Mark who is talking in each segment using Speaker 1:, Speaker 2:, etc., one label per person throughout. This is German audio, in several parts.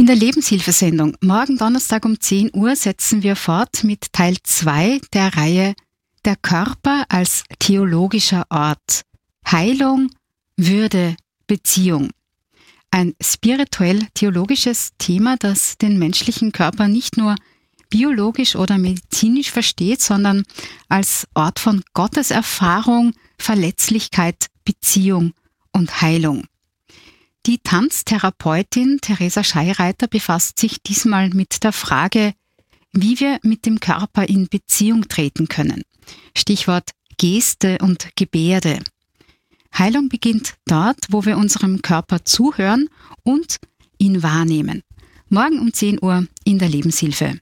Speaker 1: In der Lebenshilfesendung morgen Donnerstag um 10 Uhr setzen wir fort mit Teil 2 der Reihe Der Körper als theologischer Ort. Heilung, Würde, Beziehung. Ein spirituell-theologisches Thema, das den menschlichen Körper nicht nur biologisch oder medizinisch versteht, sondern als Ort von Gotteserfahrung, Verletzlichkeit, Beziehung und Heilung. Die Tanztherapeutin Theresa Scheireiter befasst sich diesmal mit der Frage, wie wir mit dem Körper in Beziehung treten können. Stichwort Geste und Gebärde. Heilung beginnt dort, wo wir unserem Körper zuhören und ihn wahrnehmen. Morgen um 10 Uhr in der Lebenshilfe.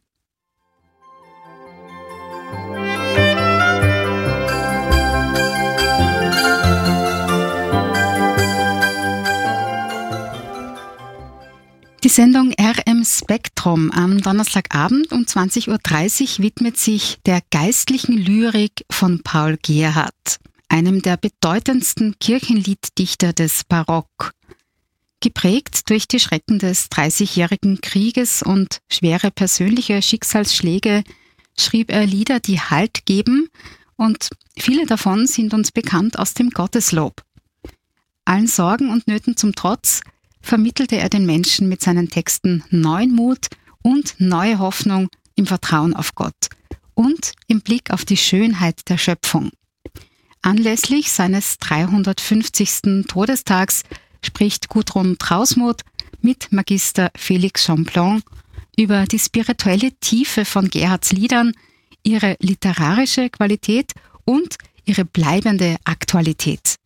Speaker 1: Die Sendung RM Spektrum am Donnerstagabend um 20.30 Uhr widmet sich der geistlichen Lyrik von Paul Gerhardt, einem der bedeutendsten Kirchenlieddichter des Barock. Geprägt durch die Schrecken des Dreißigjährigen Krieges und schwere persönliche Schicksalsschläge schrieb er Lieder, die Halt geben, und viele davon sind uns bekannt aus dem Gotteslob. Allen Sorgen und Nöten zum Trotz vermittelte er den Menschen mit seinen Texten neuen Mut und neue Hoffnung im Vertrauen auf Gott und im Blick auf die Schönheit der Schöpfung. Anlässlich seines 350. Todestags spricht Gudrun Trausmuth mit Magister Felix Champlon über die spirituelle Tiefe von Gerhardts Liedern, ihre literarische Qualität und ihre bleibende Aktualität.